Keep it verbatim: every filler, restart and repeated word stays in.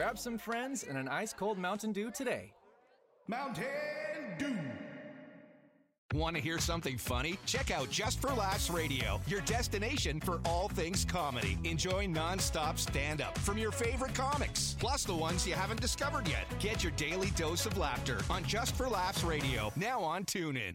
Grab some friends and an ice-cold Mountain Dew today. Mountain Dew. Want to hear something funny? Check out Just for Laughs Radio, your destination for all things comedy. Enjoy non-stop stand-up from your favorite comics, plus the ones you haven't discovered yet. Get your daily dose of laughter on Just for Laughs Radio, now on TuneIn.